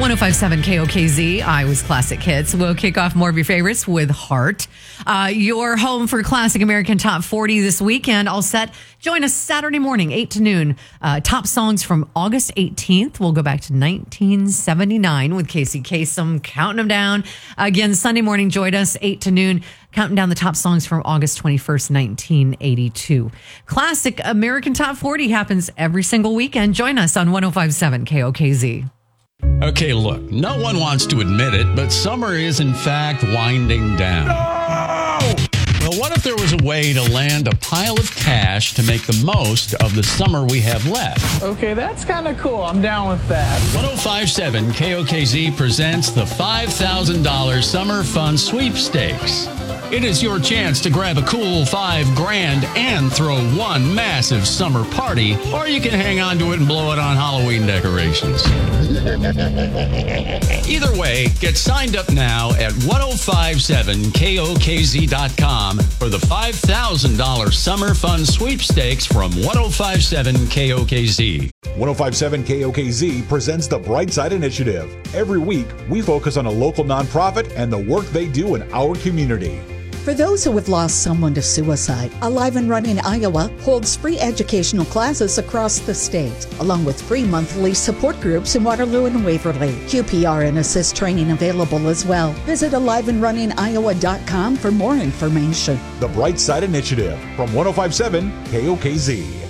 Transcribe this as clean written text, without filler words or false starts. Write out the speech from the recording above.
1057 KOKZ, Iowa's Classic Hits. We'll kick off more of your favorites with Heart. Your home for Classic American Top 40 this weekend. All set. Join us Saturday morning, 8 to noon. Top songs from August 18th. We'll go back to 1979 with Casey Kasem, counting them down. Again, Sunday morning, join us 8 to noon. Counting down the top songs from August 21st, 1982. Classic American Top 40 happens every single weekend. Join us on 1057 KOKZ. Okay, look, no one wants to admit it, but summer is in fact winding down. No! Well, what if there was a way to land a pile of cash to make the most of the summer we have left? Okay, that's kind of cool. I'm down with that. 1057 KOKZ presents the $5,000 Summer Fun Sweepstakes. It is your chance to grab a cool $5,000 and throw one massive summer party, or you can hang on to it and blow it on Halloween decorations. Either way, get signed up now at 1057KOKZ.com for the $5,000 Summer Fun Sweepstakes from 1057 KOKZ. 1057 KOKZ presents the Brightside Initiative. Every week, we focus on a local nonprofit and the work they do in our community. For those who have lost someone to suicide, Alive and Running Iowa holds free educational classes across the state, along with free monthly support groups in Waterloo and Waverly. QPR and assist training available as well. Visit aliveandrunningiowa.com for more information. The Brightside Initiative from 1057 KOKZ.